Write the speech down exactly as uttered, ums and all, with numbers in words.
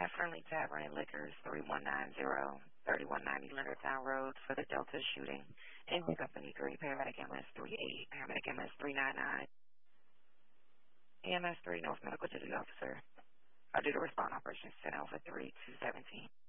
at Friendly Tavern and Liquors, three one nine zero, three one nine zero Leonardtown Road for the Delta shooting. In Company three, Paramedic M S three eight, Paramedic M S three nine nine, E M S three North Medical Duty Officer. I do the respond operations ten Alpha three two seventeen.